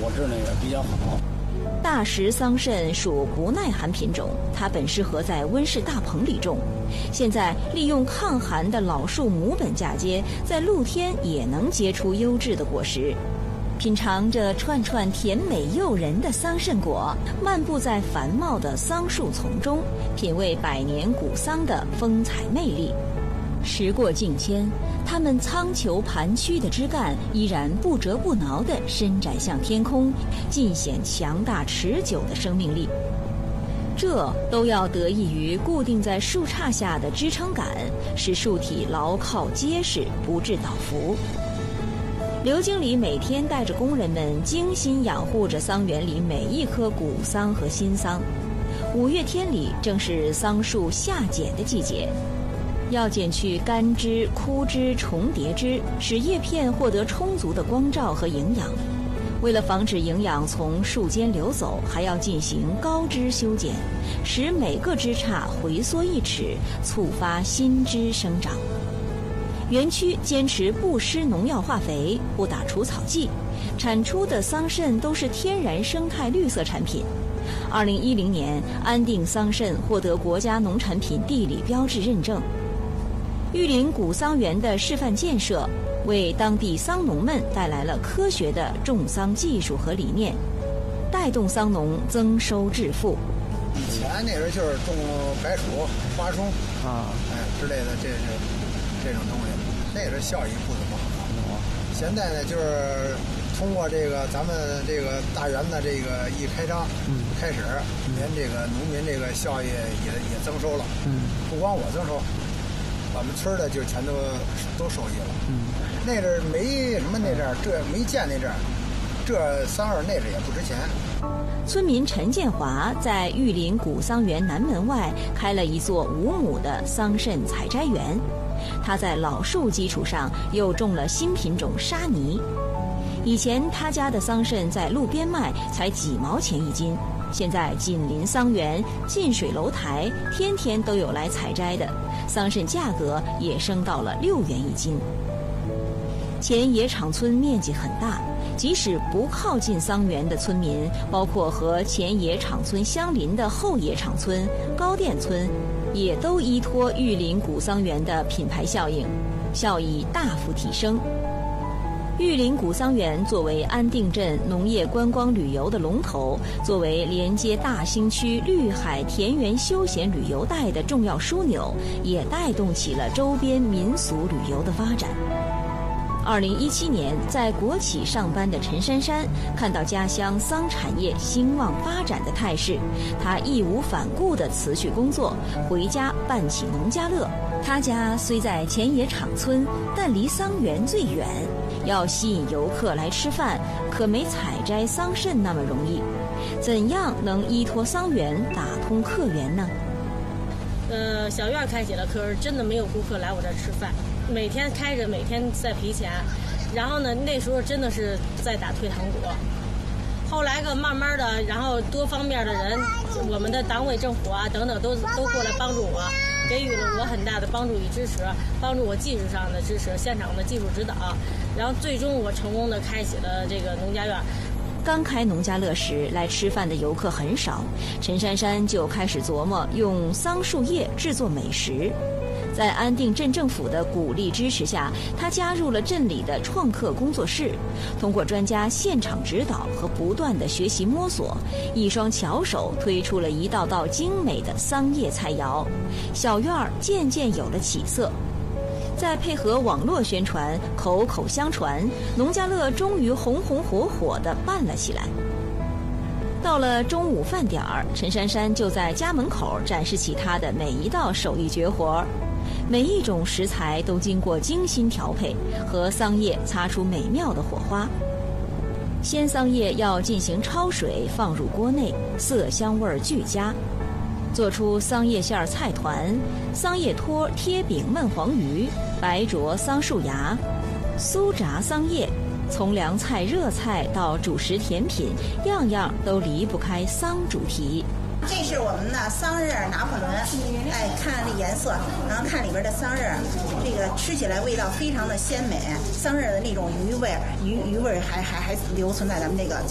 果质呢也比较好。 大石桑葚属不耐寒品种，它本适合在温室大棚里种。现在利用抗寒的老树母本嫁接，在露天也能结出优质的果实。品尝着串串甜美诱人的桑葚果，漫步在繁茂的桑树丛中，品味百年古桑的风采魅力。时过境迁，它们苍虬盘曲的枝干依然不折不挠地伸展向天空，尽显强大持久的生命力。这都要得益于固定在树杈下的支撑杆，使树体牢靠结实，不致倒伏。刘经理每天带着工人们精心养护着桑园里每一棵古桑和新桑。5月天里正是桑树夏剪的季节，要剪去干枝、枯枝、重叠枝，使叶片获得充足的光照和营养。为了防止营养从树间流走，还要进行高枝修剪，使每个枝杈回缩1尺，促发新枝生长。园区坚持不施农药化肥，不打除草剂，产出的桑葚都是天然生态绿色产品。2010年，安定桑葚获得国家农产品地理标志认证。玉林古桑园的示范建设，为当地桑农们带来了科学的种桑技术和理念，带动桑农增收致富。 以前那时候就是种白薯、花松之类的这种东西，那时候效益不怎么好。现在呢，就是通过这个咱们这个大园子这个一开张，开始，连这个农民这个效益也增收了。不光我增收，我们村的就全都受益了。那阵儿没什么，那阵儿这没见那阵儿，这桑葚那阵儿也不值钱。 村民陈建华在玉林古桑园南门外开了一座5亩的桑葚采摘园，他在老树基础上又种了新品种沙泥。以前他家的桑葚在路边卖才几毛钱一斤，现在紧邻桑园，近水楼台，天天都有来采摘的，桑葚价格也升到了6元一斤。前野场村面积很大，即使不靠近桑园的村民，包括和前野场村相邻的后野场村、高店村，也都依托玉林古桑园的品牌效应，效益大幅提升。玉林古桑园作为安定镇农业观光旅游的龙头，作为连接大兴区绿海田园休闲旅游带的重要枢纽，也带动起了周边民俗旅游的发展。2017年，在国企上班的陈珊珊看到家乡桑产业兴旺发展的态势，她义无反顾地辞去工作，回家办起农家乐。她家虽在前野场村，但离桑园最远，要吸引游客来吃饭，可没采摘桑葚那么容易。怎样能依托桑园打通客源呢？ 小院开起了，可是真的没有顾客来我这儿吃饭。每天开着，每天在赔钱，然后呢，那时候真的是在打退堂鼓。后来慢慢的，然后多方面的人，我们的党委政府啊等等都过来帮助我，给予了我很大的帮助与支持，帮助我技术上的支持，现场的技术指导，然后最终我成功的开启了这个农家院。 刚开农家乐时，来吃饭的游客很少，陈珊珊就开始琢磨用桑树叶制作美食。在安定镇政府的鼓励支持下，他加入了镇里的创客工作室，通过专家现场指导和不断的学习摸索，一双巧手推出了一道道精美的桑叶菜肴，小院儿渐渐有了起色。再配合网络宣传，口口相传，农家乐终于红红火火地办了起来。到了中午饭点儿，陈珊珊就在家门口展示起她的每一道手艺绝活，每一种食材都经过精心调配，和桑叶擦出美妙的火花。鲜桑叶要进行焯水，放入锅内，色香味俱佳。做出桑叶馅菜团、桑叶托贴饼焖黄鱼、白灼桑树芽、酥炸桑叶，从凉菜、热菜到主食甜品，样样都离不开桑主题。 这是我们的桑葚拿破仑，看这颜色，然后看里边的桑葚，这个吃起来味道非常的鲜美，桑葚的那种鱼味还留存在咱们这个